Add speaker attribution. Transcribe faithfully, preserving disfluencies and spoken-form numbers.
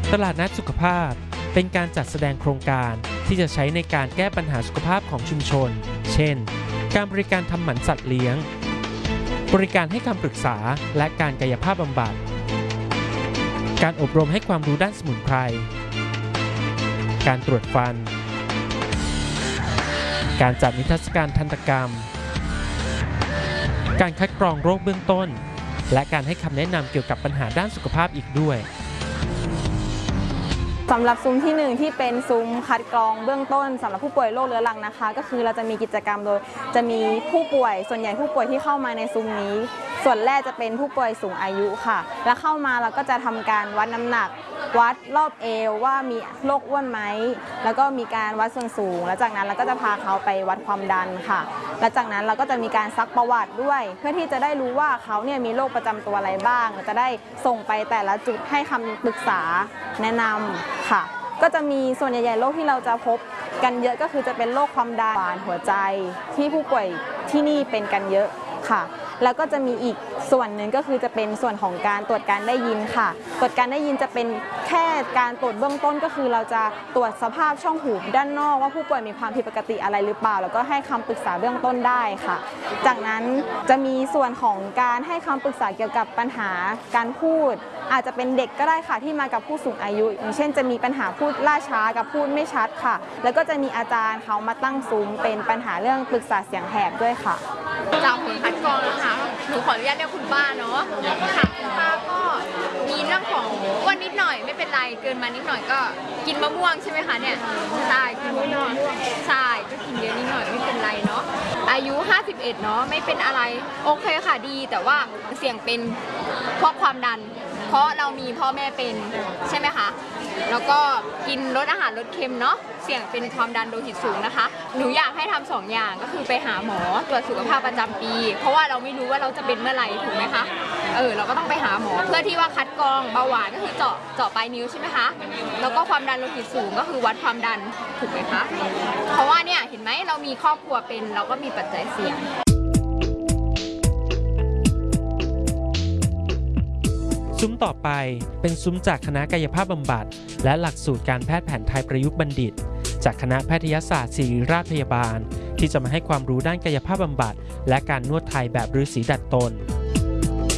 Speaker 1: ตลาดนัดสุขภาพเป็นการจัดแสดงโครงการที่จะใช้ในการแก้ปัญหาสุขภาพของชุมชนเช่นการบริการทำหมันสัตว์เลี้ยงบริการให้คำปรึกษาและการกายภาพบำบัดการอบรมให้ความรู้ด้านสมุนไพรการตรวจฟันการจัดนิทรรศการทันตกรรมการคัดกรองโรคเบื้องต้นและการให้คำแนะนำเกี่ยวกับปัญหาด้านสุขภาพอีกด้วย
Speaker 2: สำหรับซุ้มที่หนึ่งที่เป็นซุ้มคัดกรองเบื้องต้นสำหรับผู้ป่วยโรคเรื้อรังนะคะก็คือเราจะมีกิจกรรมโดยจะมีผู้ป่วยส่วนใหญ่ผู้ป่วยที่เข้ามาในซุ้มนี้ส่วนแรกจะเป็นผู้ป่วยสูงอายุค่ะแล้วเข้ามาเราก็จะทำการวัดน้ำหนักวัดรอบเอวว่ามีโรคอ้วนไหมแล้วก็มีการวัดส่วนสูงแล้วจากนั้นเราก็จะพาเขาไปวัดความดันค่ะและจากนั้นเราก็จะมีการซักประวัติด้วยเพื่อที่จะได้รู้ว่าเขาเนี่ยมีโรคประจำตัวอะไรบ้างเราจะได้ส่งไปแต่ละจุดให้คำปรึกษาแนะนำค่ะก็จะมีส่วนใหญ่ๆโรคที่เราจะพบกันเยอะก็คือจะเป็นโรคความดันหัวใจที่ผู้ป่วยที่นี่เป็นกันเยอะค่ะแล้วก็จะมีอีกส่วนหนึ่งก็คือจะเป็นส่วนของการตรวจการได้ยินค่ะตรวจการได้ยินจะเป็นแค่การตรวจเบื้องต้นก็คือเราจะตรวจสภาพช่องหูด้านนอกว่าผู้ป่วยมีความผิดปกติอะไรหรือเปล่าแล้วก็ให้คำปรึกษาเบื้องต้นได้ค่ะจากนั้นจะมีส่วนของการให้คำปรึกษาเกี่ยวกับปัญหาการพูดอาจจะเป็นเด็กก็ได้ค่ะที่มากับผู้สูงอายุอย่างเช่นจะมีปัญหาพูดล่าช้ากับพูดไม่ชัดค่ะแล้วก็จะมีอาจารย์เขามาตั้งซุ้มเป็นปัญหาเรื่องปรึกษาเสียงแหบด้วยค่ะ
Speaker 3: จากผลคัดกรองนะคะหนูขออนุญาตเรียกคุณป้าเนาะค่ะคุณป้าก็มีเรื่องของอ้วนนิดหน่อยไม่เป็นไรเกินมานิดหน่อยก็กินมะม่วงใช่ไหมคะเนี่ยใช่กินมะม่วงใช่ก็กินเยอะนิดหน่อยไม่เป็นไรเนาะอายุห้าสิบเอ็ดเนาะไม่เป็นอะไรโอเคค่ะดีแต่ว่าเสี่ยงเป็นเพราะความดันเพราะเรามีพ่อแม่เป็นใช่ไหมคะแล้วก็กินลดอาหารลดเค็มเนาะเสี่ยงเป็นความดันโลหิตสูงนะคะหนูอยากให้ทำสองอย่างก็คือไปหาหมอตรวจสุขภาพประจำปีเพราะว่าเราไม่รู้ว่าเราจะเป็นเมื่อไหร่ถูกไหมคะเออเราก็ต้องไปหาหมอเพื่อที่ว่าคัดกรองเบาหวานก็คือเจาะเจาะปลายนิ้วใช่ไหมคะแล้วก็ความดันโลหิตสูงก็คือวัดความดันถูกไหมคะเพราะว่าเนี่ยเห็นไหมเรามีครอบครัวเป็นเราก็มีปัจจัยเสี่ยง
Speaker 1: ซุ้มต่อไปเป็นซุ้มจากคณะกายภาพบำบัดและหลักสูตรการแพทย์แผนไทยประยุกต์บัณฑิตจากคณะแพทยศาสตร์ศิริราชพยาบาลที่จะมาให้ความรู้ด้านกายภาพบำบัดและการนวดไทยแบบฤาษีดัดตน